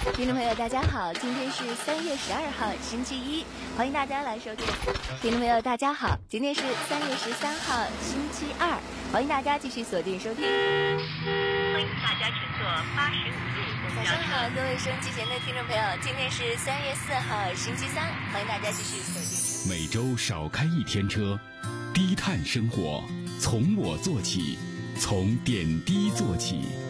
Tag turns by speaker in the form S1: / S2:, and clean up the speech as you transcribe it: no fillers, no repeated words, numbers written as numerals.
S1: 听众朋友大家好，今天是3月12号星期一，欢迎大家来收听。听众朋友大家好，今天是3月13号星期二，欢迎大家继续锁定收听。
S2: 欢迎大家乘坐85路公交车。
S1: 早上好，各位收音机前的听众朋友，今天是3月4号星期三，欢迎大家继续锁定。
S3: 每周少开一天车，低碳生活从我做起，从点滴做起。